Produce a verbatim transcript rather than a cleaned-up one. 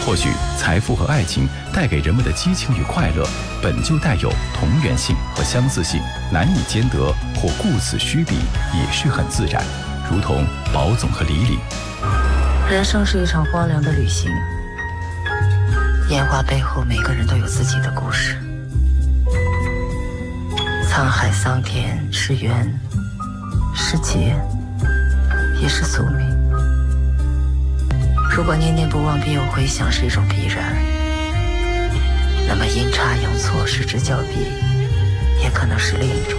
或许财富和爱情带给人们的激情与快乐，本就带有同源性和相似性，难以兼得或顾此虚彼，也是很自然。如同宝总和李李。 人生是一场荒凉的旅行，烟花背后每个人都有自己的故事。沧海桑田是缘，是劫，也是宿命。如果念念不忘必有回响是一种必然，那么阴差阳错失之交臂也可能是另一种。